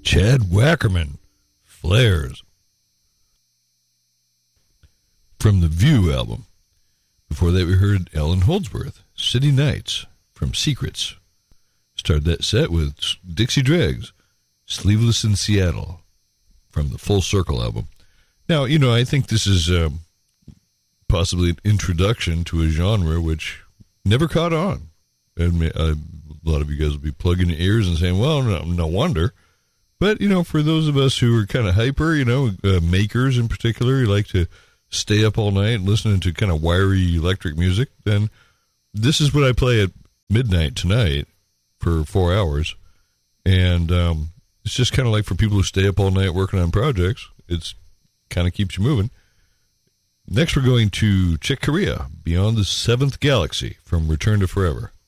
Chad Wackerman, Flares. From the View album. Before that, we heard Alan Holdsworth, City Nights, from Secrets. Started that set with Dixie Dregs, Sleeveless in Seattle, from the Full Circle album. Now, I think this is possibly an introduction to a genre which never caught on. And a lot of you guys will be plugging your ears and saying, well, no wonder. But, for those of us who are kind of hyper, makers in particular, who like to stay up all night listening to kind of wiry electric music, then this is what I play at midnight tonight for 4 hours. And it's just kind of like for people who stay up all night working on projects. It's kind of keeps you moving. Next, we're going to Chick Corea, Beyond the Seventh Galaxy, from Return to Forever.